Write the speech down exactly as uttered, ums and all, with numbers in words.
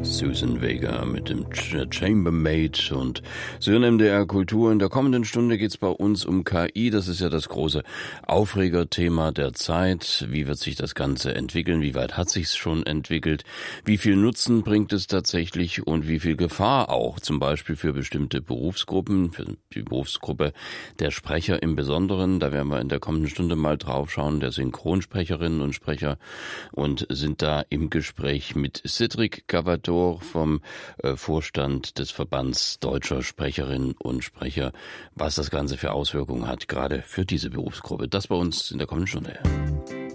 Susan Vega mit dem Ch- Chambermaid und Sie hören M D R Kultur. In der kommenden Stunde geht es bei uns um K I. Das ist ja das große Aufregerthema der Zeit. Wie wird sich das Ganze entwickeln? Wie weit hat sich's schon entwickelt? Wie viel Nutzen bringt es tatsächlich und wie viel Gefahr auch? Zum Beispiel für bestimmte Berufsgruppen, für die Berufsgruppe der Sprecher im Besonderen. Da werden wir in der kommenden Stunde mal drauf schauen, der Synchronsprecherinnen und Sprecher, und sind da im Gespräch mit Cedric Gavador vom äh, Vorstand des Verbands Deutscher Sprecherinnen und Sprecher, was das Ganze für Auswirkungen hat, gerade für diese Berufsgruppe. Das bei uns in der kommenden Stunde.